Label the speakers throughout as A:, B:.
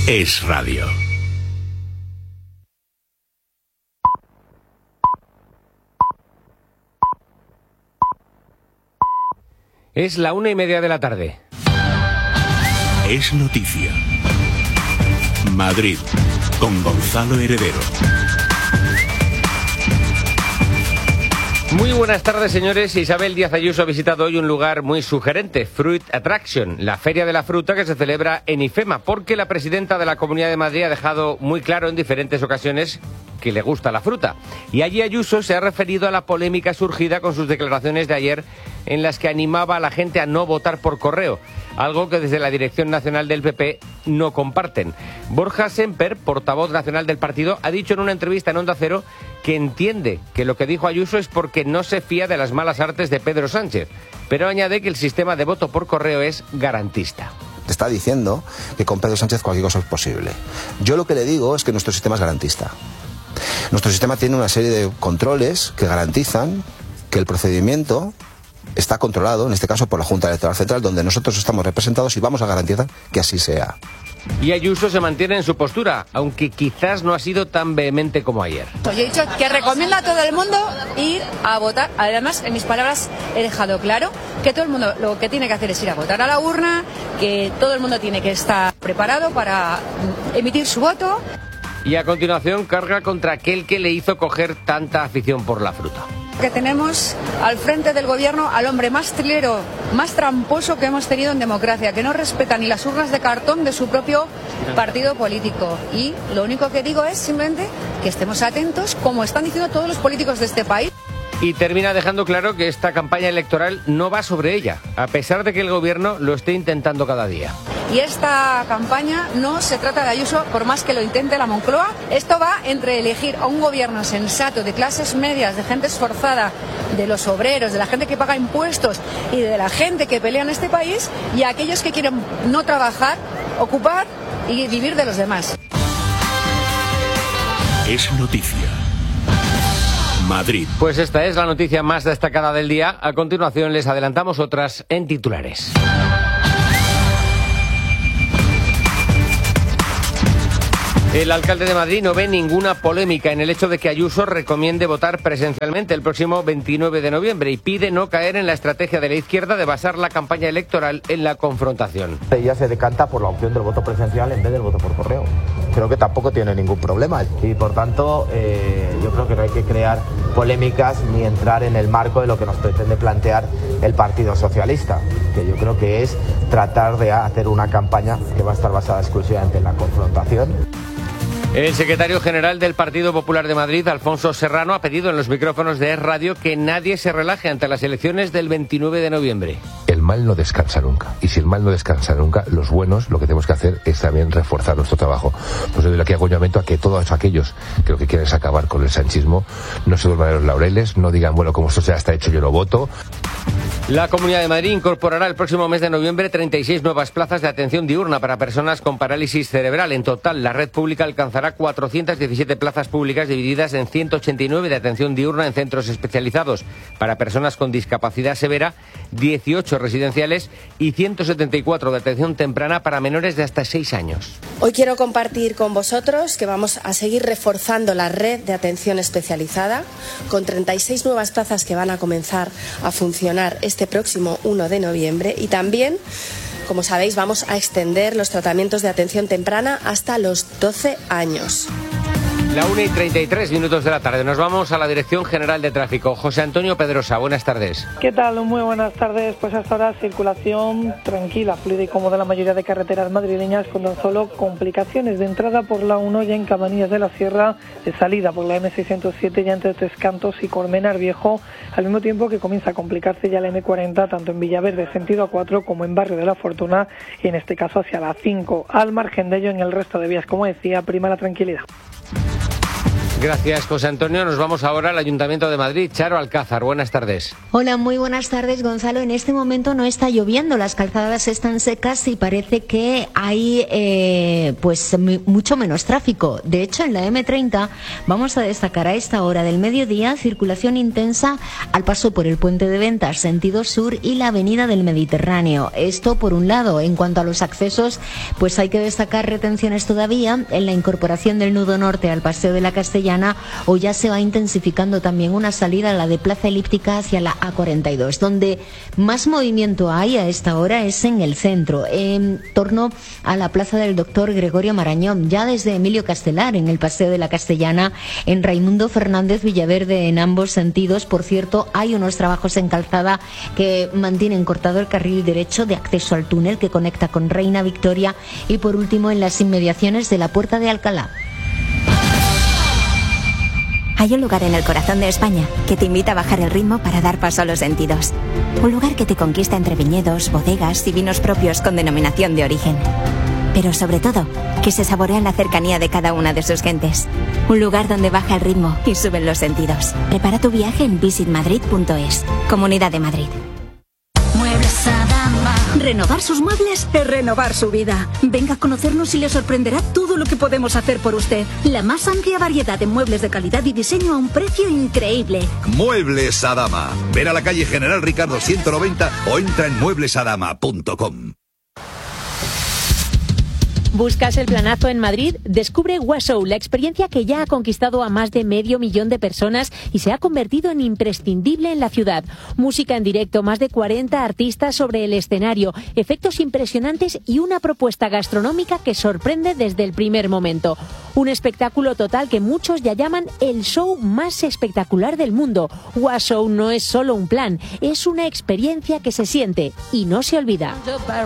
A: es radio.
B: Es la 1:30 de la tarde.
A: Es noticia. Madrid, con Gonzalo Heredero.
B: Muy buenas tardes, señores. Isabel Díaz Ayuso ha visitado hoy un lugar muy sugerente, Fruit Attraction, la Feria de la Fruta que se celebra en IFEMA, porque la presidenta de la Comunidad de Madrid ha dejado muy claro en diferentes ocasiones que le gusta la fruta. Y allí Ayuso se ha referido a la polémica surgida con sus declaraciones de ayer en las que animaba a la gente a no votar por correo, algo que desde la Dirección Nacional del PP no comparten. Borja Semper, portavoz nacional del partido, ha dicho en una entrevista en Onda Cero que entiende que lo que dijo Ayuso es porque no se fía de las malas artes de Pedro Sánchez, pero añade que el sistema de voto por correo es garantista.
C: Te está diciendo que con Pedro Sánchez cualquier cosa es posible. Yo lo que le digo es que nuestro sistema es garantista. Nuestro sistema tiene una serie de controles que garantizan que el procedimiento está controlado, en este caso por la Junta Electoral Central, donde nosotros estamos representados y vamos a garantizar que así sea.
B: Y Ayuso se mantiene en su postura, aunque quizás no ha sido tan vehemente como ayer.
D: Yo he dicho que recomiendo a todo el mundo ir a votar. Además, en mis palabras he dejado claro que todo el mundo lo que tiene que hacer es ir a votar a la urna, que todo el mundo tiene que estar preparado para emitir su voto.
B: Y a continuación carga contra aquel que le hizo coger tanta afición por la fruta.
D: Que tenemos al frente del gobierno al hombre más trilero, más tramposo que hemos tenido en democracia, que no respeta ni las urnas de cartón de su propio partido político. Y lo único que digo es simplemente que estemos atentos, como están diciendo todos los políticos de este país.
B: Y termina dejando claro que esta campaña electoral no va sobre ella, a pesar de que el gobierno lo esté intentando cada día.
D: Y esta campaña no se trata de Ayuso, por más que lo intente la Moncloa. Esto va entre elegir a un gobierno sensato, de clases medias, de gente esforzada, de los obreros, de la gente que paga impuestos y de la gente que pelea en este país, y a aquellos que quieren no trabajar, ocupar y vivir de los demás.
A: Es noticia. Madrid.
B: Pues esta es la noticia más destacada del día. A continuación les adelantamos otras en titulares. El alcalde de Madrid no ve ninguna polémica en el hecho de que Ayuso recomiende votar presencialmente el próximo 29 de noviembre y pide no caer en la estrategia de la izquierda de basar la campaña electoral en la confrontación.
E: Ella se decanta por la opción del voto presencial en vez del voto por correo. Creo que tampoco tiene ningún problema y por tanto yo creo que no hay que crear polémicas ni entrar en el marco de lo que nos pretende plantear el Partido Socialista, que yo creo que es tratar de hacer una campaña que va a estar basada exclusivamente en la confrontación.
B: El secretario general del Partido Popular de Madrid, Alfonso Serrano, ha pedido en los micrófonos de Es Radio que nadie se relaje ante las elecciones del 29 de noviembre.
F: El mal no descansa nunca. Y si el mal no descansa nunca, los buenos lo que tenemos que hacer es también reforzar nuestro trabajo. Pues yo doy aquí acompañamiento a que todos aquellos que lo que quieren es acabar con el sanchismo no se duerman en los laureles, no digan, bueno, como esto ya está hecho, yo no voto.
B: La Comunidad de Madrid incorporará el próximo mes de noviembre 36 nuevas plazas de atención diurna para personas con parálisis cerebral. En total, la red pública alcanzará 417 plazas públicas divididas en 189 de atención diurna en centros especializados para personas con discapacidad severa, 18 residenciales y 174 de atención temprana para menores de hasta 6 años.
G: Hoy quiero compartir con vosotros que vamos a seguir reforzando la red de atención especializada con 36 nuevas plazas que van a comenzar a funcionar este próximo 1 de noviembre y también, como sabéis, vamos a extender los tratamientos de atención temprana hasta los 12 años.
B: La 1:33 de la tarde. Nos vamos a la Dirección General de Tráfico. José Antonio Pedrosa, buenas tardes.
H: ¿Qué tal? Muy buenas tardes. Pues hasta ahora circulación tranquila, fluida y cómoda en la mayoría de carreteras madrileñas, con tan solo complicaciones de entrada por la 1 ya en Cabanillas de la Sierra, de salida por la M607 ya entre Tres Cantos y Colmenar Viejo, al mismo tiempo que comienza a complicarse ya la M40 tanto en Villaverde sentido A4 como en Barrio de la Fortuna y en este caso hacia la 5. Al margen de ello, en el resto de vías, como decía, prima la tranquilidad.
B: Gracias, José Antonio. Nos vamos ahora al Ayuntamiento de Madrid. Charo Alcázar, buenas tardes.
I: Hola, muy buenas tardes, Gonzalo. En este momento no está lloviendo, las calzadas están secas y parece que hay mucho menos tráfico. De hecho, en la M30 vamos a destacar a esta hora del mediodía circulación intensa al paso por el Puente de Ventas, sentido sur, y la Avenida del Mediterráneo. Esto por un lado. En cuanto a los accesos, pues hay que destacar retenciones todavía en la incorporación del nudo norte al Paseo de la Castellana, o ya se va intensificando también una salida a la de Plaza Elíptica hacia la A42. Donde más movimiento hay a esta hora es en el centro, en torno a la Plaza del Doctor Gregorio Marañón, ya desde Emilio Castelar en el Paseo de la Castellana, en Raimundo Fernández Villaverde en ambos sentidos. Por cierto, hay unos trabajos en calzada que mantienen cortado el carril derecho de acceso al túnel que conecta con Reina Victoria, y por último en las inmediaciones de la Puerta de Alcalá.
J: Hay un lugar en el corazón de España que te invita a bajar el ritmo para dar paso a los sentidos. Un lugar que te conquista entre viñedos, bodegas y vinos propios con denominación de origen. Pero sobre todo, que se saborea la cercanía de cada una de sus gentes. Un lugar donde baja el ritmo y suben los sentidos. Prepara tu viaje en visitmadrid.es. Comunidad de Madrid.
K: Muebles Adama. Renovar sus muebles es renovar su vida. Venga a conocernos y le sorprenderá todo lo que podemos hacer por usted. La más amplia variedad de muebles de calidad y diseño a un precio increíble.
L: Muebles Adama. Ven a la calle General Ricardo 190 o entra en mueblesadama.com.
M: ¿Buscas el planazo en Madrid? Descubre Washow, la experiencia que ya ha conquistado a más de 500.000 personas y se ha convertido en imprescindible en la ciudad. Música en directo, más de 40 artistas sobre el escenario, efectos impresionantes y una propuesta gastronómica que sorprende desde el primer momento. Un espectáculo total que muchos ya llaman el show más espectacular del mundo. Washow no es solo un plan, es una experiencia que se siente y no se olvida.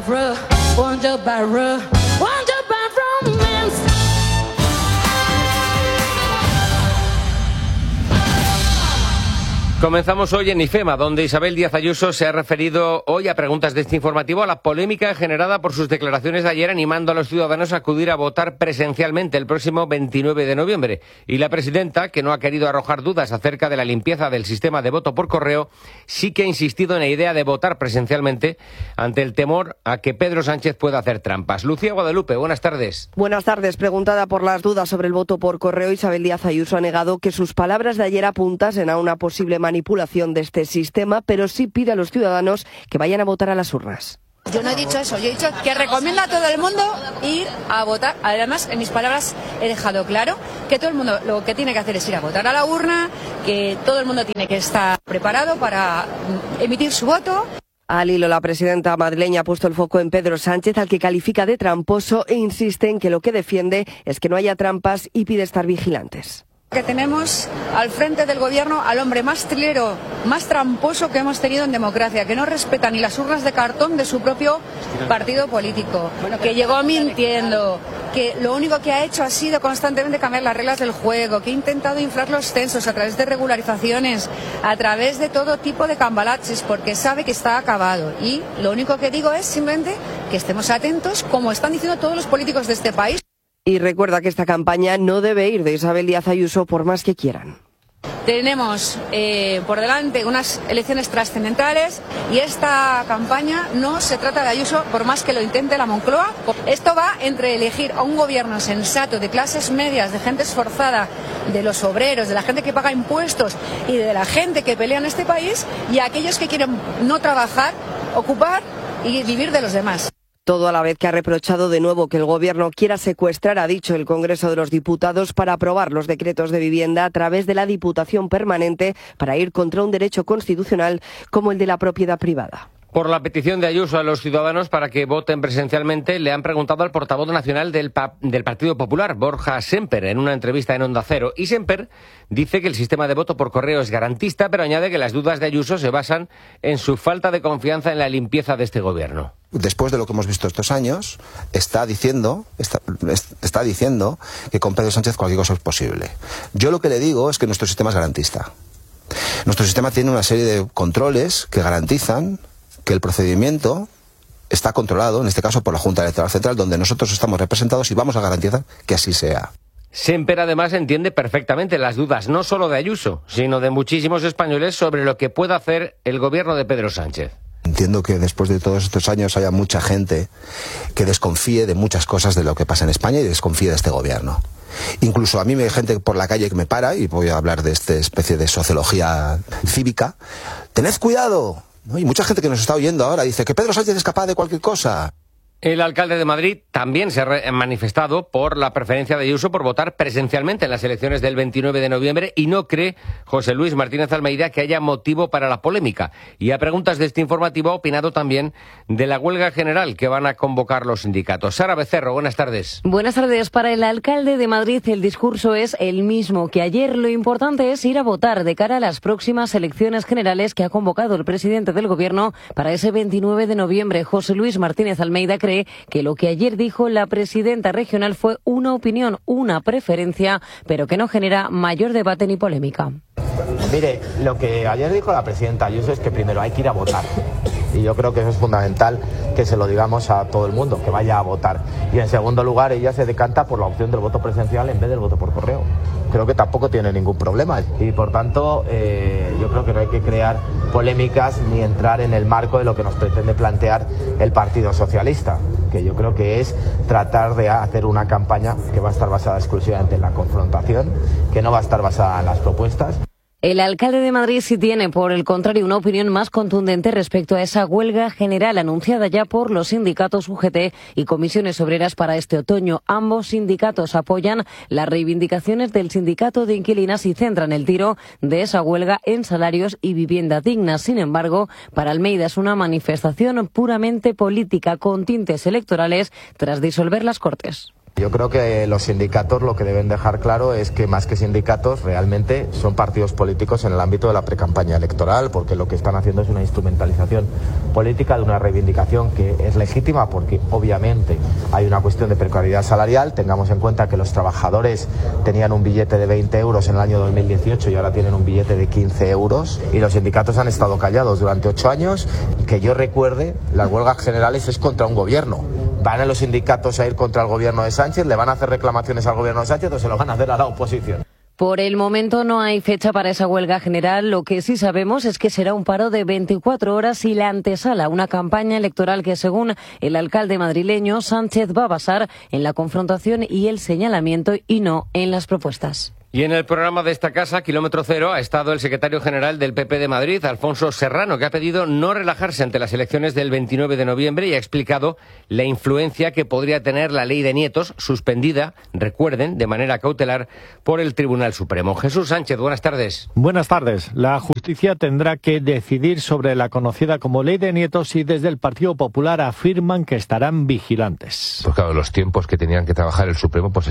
B: Comenzamos hoy en IFEMA, donde Isabel Díaz Ayuso se ha referido hoy a preguntas de este informativo a la polémica generada por sus declaraciones de ayer animando a los ciudadanos a acudir a votar presencialmente el próximo 29 de noviembre. Y la presidenta, que no ha querido arrojar dudas acerca de la limpieza del sistema de voto por correo, sí que ha insistido en la idea de votar presencialmente ante el temor a que Pedro Sánchez pueda hacer trampas. Lucía Guadalupe, buenas tardes.
N: Buenas tardes. Preguntada por las dudas sobre el voto por correo, Isabel Díaz Ayuso ha negado que sus palabras de ayer apuntasen a una posible manipulación de este sistema, pero sí pide a los ciudadanos que vayan a votar a las urnas.
D: Yo no he dicho eso, yo he dicho que recomiendo a todo el mundo ir a votar. Además, en mis palabras he dejado claro que todo el mundo lo que tiene que hacer es ir a votar a la urna, que todo el mundo tiene que estar preparado para emitir su voto.
N: Al hilo, la presidenta madrileña ha puesto el foco en Pedro Sánchez, al que califica de tramposo, e insiste en que lo que defiende es que no haya trampas y pide estar vigilantes.
D: Que tenemos al frente del gobierno al hombre más trilero, más tramposo que hemos tenido en democracia, que no respeta ni las urnas de cartón de su propio partido político, que llegó mintiendo, que lo único que ha hecho ha sido constantemente cambiar las reglas del juego, que ha intentado inflar los censos a través de regularizaciones, a través de todo tipo de cambalaches, porque sabe que está acabado. Y lo único que digo es simplemente que estemos atentos, como están diciendo todos los políticos de este país.
N: Y recuerda que esta campaña no debe ir de Isabel Díaz Ayuso por más que quieran.
D: Tenemos por delante unas elecciones trascendentales y esta campaña no se trata de Ayuso por más que lo intente la Moncloa. Esto va entre elegir a un gobierno sensato de clases medias, de gente esforzada, de los obreros, de la gente que paga impuestos y de la gente que pelea en este país, y a aquellos que quieren no trabajar, ocupar y vivir de los demás.
N: Todo a la vez que ha reprochado de nuevo que el gobierno quiera secuestrar, ha dicho, el Congreso de los Diputados para aprobar los decretos de vivienda a través de la Diputación Permanente para ir contra un derecho constitucional como el de la propiedad privada.
B: Por la petición de Ayuso a los ciudadanos para que voten presencialmente, le han preguntado al portavoz nacional del Partido Popular, Borja Sémper, en una entrevista en Onda Cero. Y Sémper dice que el sistema de voto por correo es garantista, pero añade que las dudas de Ayuso se basan en su falta de confianza en la limpieza de este gobierno.
C: Después de lo que hemos visto estos años, está diciendo que con Pedro Sánchez cualquier cosa es posible. Yo lo que le digo es que nuestro sistema es garantista. Nuestro sistema tiene una serie de controles que garantizan que el procedimiento está controlado, en este caso por la Junta Electoral Central, donde nosotros estamos representados, y vamos a garantizar que así sea.
B: Semper además entiende perfectamente las dudas no solo de Ayuso, sino de muchísimos españoles sobre lo que pueda hacer el gobierno de Pedro Sánchez.
C: Entiendo que después de todos estos años haya mucha gente que desconfíe de muchas cosas de lo que pasa en España y desconfíe de este gobierno. Incluso a mí me hay gente por la calle que me para, y voy a hablar de esta especie de sociología cívica. ¡Tened cuidado! ¿No? Y mucha gente que nos está oyendo ahora dice que Pedro Sánchez es capaz de cualquier cosa.
B: El alcalde de Madrid también se ha manifestado por la preferencia de Ayuso por votar presencialmente en las elecciones del 29 de noviembre y no cree José Luis Martínez Almeida que haya motivo para la polémica. Y a preguntas de este informativo ha opinado también de la huelga general que van a convocar los sindicatos. Sara Becerro, buenas tardes.
O: Buenas tardes. Para el alcalde de Madrid el discurso es el mismo que ayer. Lo importante es ir a votar de cara a las próximas elecciones generales que ha convocado el presidente del Gobierno para ese 29 de noviembre. José Luis Martínez Almeida cree que lo que ayer dijo la presidenta regional fue una opinión, una preferencia, pero que no genera mayor debate ni polémica.
E: Mire, lo que ayer dijo la presidenta Ayuso es que primero hay que ir a votar. Y yo creo que eso es fundamental que se lo digamos a todo el mundo, que vaya a votar. Y en segundo lugar, ella se decanta por la opción del voto presencial en vez del voto por correo. Creo que tampoco tiene ningún problema. Y por tanto, yo creo que no hay que crear polémicas ni entrar en el marco de lo que nos pretende plantear el Partido Socialista, que yo creo que es tratar de hacer una campaña que va a estar basada exclusivamente en la confrontación, que no va a estar basada en las propuestas.
O: El alcalde de Madrid sí tiene, por el contrario, una opinión más contundente respecto a esa huelga general anunciada ya por los sindicatos UGT y comisiones obreras para este otoño. Ambos sindicatos apoyan las reivindicaciones del sindicato de inquilinas y centran el tiro de esa huelga en salarios y vivienda digna. Sin embargo, para Almeida es una manifestación puramente política con tintes electorales tras disolver las Cortes.
E: Yo creo que los sindicatos lo que deben dejar claro es que más que sindicatos realmente son partidos políticos en el ámbito de la precampaña electoral, porque lo que están haciendo es una instrumentalización política de una reivindicación que es legítima porque obviamente hay una cuestión de precariedad salarial. Tengamos en cuenta que los trabajadores tenían un billete de 20 euros en el año 2018 y ahora tienen un billete de 15 euros y los sindicatos han estado callados durante 8 años. Que yo recuerde, las huelgas generales es contra un gobierno. ¿Van a los sindicatos a ir contra el gobierno de Sánchez? ¿Le van a hacer reclamaciones al gobierno de Sánchez o se lo van a hacer a la oposición?
O: Por el momento no hay fecha para esa huelga general. Lo que sí sabemos es que será un paro de 24 horas y la antesala, una campaña electoral que, según el alcalde madrileño, Sánchez va a basar en la confrontación y el señalamiento y no en las propuestas.
B: Y en el programa de esta casa, Kilómetro Cero, ha estado el secretario general del PP de Madrid, Alfonso Serrano, que ha pedido no relajarse ante las elecciones del 29 de noviembre y ha explicado la influencia que podría tener la ley de nietos, suspendida, recuerden, de manera cautelar por el Tribunal Supremo. Jesús Sánchez, buenas tardes.
P: Buenas tardes. La justicia tendrá que decidir sobre la conocida como ley de nietos y desde el Partido Popular afirman que estarán vigilantes.
F: Pues claro, los tiempos que tenían que trabajar el Supremo, pues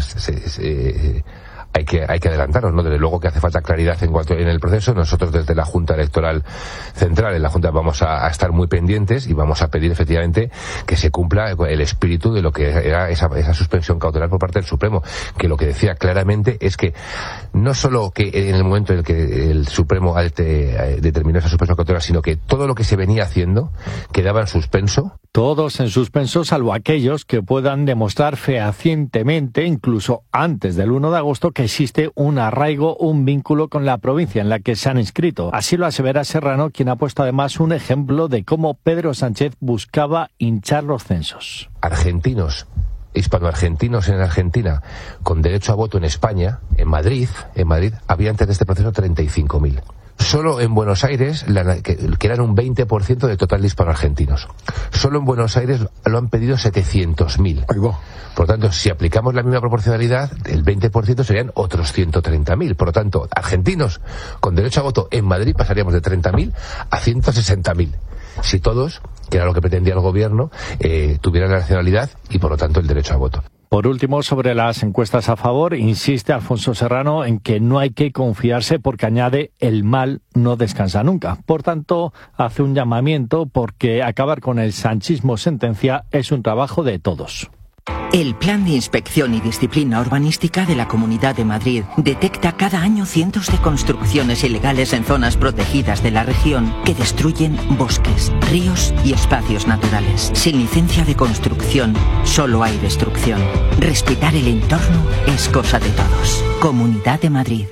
F: hay que adelantarnos, ¿no? Desde luego que hace falta claridad en el proceso. Nosotros desde la Junta Electoral Central, en la Junta vamos a estar muy pendientes y vamos a pedir efectivamente que se cumpla el espíritu de lo que era esa suspensión cautelar por parte del Supremo, que lo que decía claramente es que no solo que en el momento en el que el Supremo determinó esa suspensión cautelar, sino que todo lo que se venía haciendo quedaba en suspenso.
P: Todos en suspenso, salvo aquellos que puedan demostrar fehacientemente, incluso antes del 1 de agosto, que existe un arraigo, un vínculo con la provincia en la que se han inscrito. Así lo asevera Serrano, quien ha puesto además un ejemplo de cómo Pedro Sánchez buscaba hinchar los censos.
F: Argentinos, hispanoargentinos en Argentina, con derecho a voto en España, en Madrid, había antes de este proceso 35.000. Solo en Buenos Aires, que eran un 20% del total de hispanoargentinos. Solo en Buenos Aires lo han pedido 700.000. Por lo tanto, si aplicamos la misma proporcionalidad, el 20% serían otros 130.000. Por lo tanto, argentinos con derecho a voto en Madrid pasaríamos de 30.000 a 160.000. Si todos, que era lo que pretendía el gobierno, tuvieran la nacionalidad y por lo tanto el derecho a voto.
P: Por último, sobre las encuestas a favor, insiste Alfonso Serrano en que no hay que confiarse porque añade el mal no descansa nunca. Por tanto, hace un llamamiento porque acabar con el sanchismo sentencia es un trabajo de todos.
Q: El Plan de Inspección y Disciplina Urbanística de la Comunidad de Madrid detecta cada año cientos de construcciones ilegales en zonas protegidas de la región que destruyen bosques, ríos y espacios naturales. Sin licencia de construcción, solo hay destrucción. Respetar el entorno es cosa de todos. Comunidad de Madrid.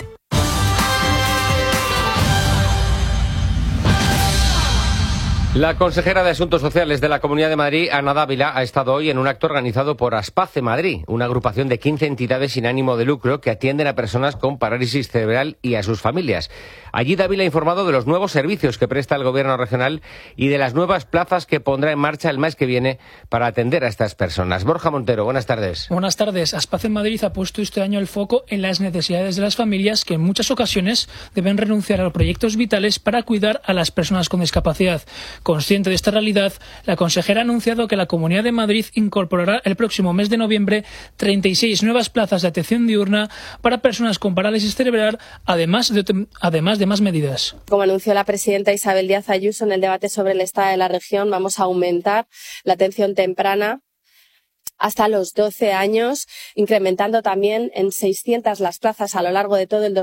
B: La consejera de Asuntos Sociales de la Comunidad de Madrid, Ana Dávila, ha estado hoy en un acto organizado por Aspace Madrid, una agrupación de 15 entidades sin ánimo de lucro que atienden a personas con parálisis cerebral y a sus familias. Allí Dávila ha informado de los nuevos servicios que presta el Gobierno regional y de las nuevas plazas que pondrá en marcha el mes que viene para atender a estas personas. Borja Montero, buenas tardes.
R: Buenas tardes. Aspace Madrid ha puesto este año el foco en las necesidades de las familias que en muchas ocasiones deben renunciar a los proyectos vitales para cuidar a las personas con discapacidad. Consciente de esta realidad, la consejera ha anunciado que la Comunidad de Madrid incorporará el próximo mes de noviembre 36 nuevas plazas de atención diurna para personas con parálisis cerebral, además de más medidas.
G: Como anunció la presidenta Isabel Díaz Ayuso en el debate sobre el estado de la región, vamos a aumentar la atención temprana hasta los 12 años, incrementando también en 600 las plazas a lo largo de todo el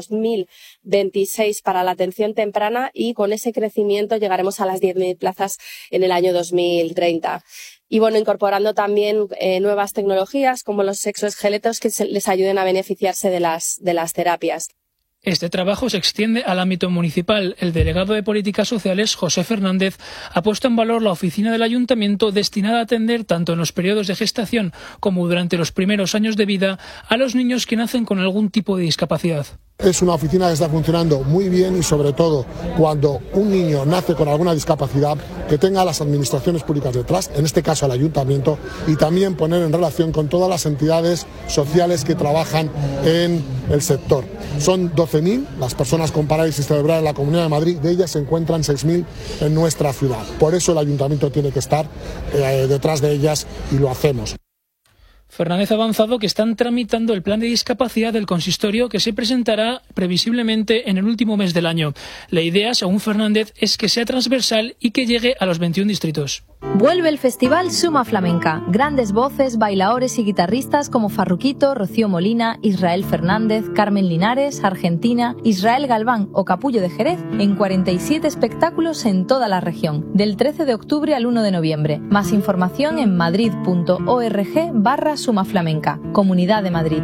G: 2026 para la atención temprana, y con ese crecimiento llegaremos a las 10.000 plazas en el año 2030. Y bueno, incorporando también nuevas tecnologías como los exoesqueletos que les ayuden a beneficiarse de las terapias.
R: Este trabajo se extiende al ámbito municipal. El delegado de Políticas Sociales, José Fernández, ha puesto en valor la oficina del Ayuntamiento destinada a atender tanto en los periodos de gestación como durante los primeros años de vida a los niños que nacen con algún tipo de discapacidad.
S: Es una oficina que está funcionando muy bien y sobre todo cuando un niño nace con alguna discapacidad, que tenga a las administraciones públicas detrás, en este caso al Ayuntamiento, y también poner en relación con todas las entidades sociales que trabajan en el sector. Son 12.000 las personas con parálisis cerebral en la Comunidad de Madrid, de ellas se encuentran 6.000 en nuestra ciudad. Por eso el Ayuntamiento tiene que estar detrás de ellas y lo hacemos.
R: Fernández ha avanzado que están tramitando el plan de discapacidad del consistorio, que se presentará previsiblemente en el último mes del año. La idea, según Fernández, es que sea transversal y que llegue a los 21 distritos.
T: Vuelve el festival Suma Flamenca. Grandes voces, bailaores y guitarristas como Farruquito, Rocío Molina, Israel Fernández, Carmen Linares, Argentina, Israel Galván o Capullo de Jerez, en 47 espectáculos en toda la región, del 13 de octubre al 1 de noviembre. Más información en madrid.org/Suma Flamenca. Comunidad de Madrid.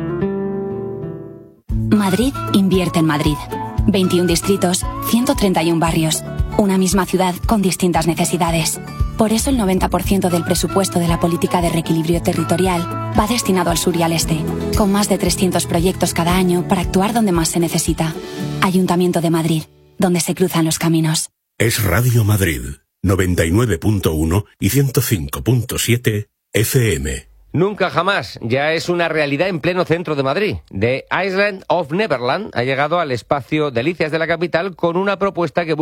J: Madrid invierte en Madrid. 21 distritos, 131 barrios. Una misma ciudad con distintas necesidades. Por eso el 90% del presupuesto de la política de reequilibrio territorial va destinado al sur y al este, con más de 300 proyectos cada año para actuar donde más se necesita. Ayuntamiento de Madrid, donde se cruzan los caminos.
A: Es Radio Madrid, 99.1 y 105.7 FM.
B: Nunca jamás, ya es una realidad en pleno centro de Madrid. The Island of Neverland ha llegado al espacio Delicias de la capital con una propuesta que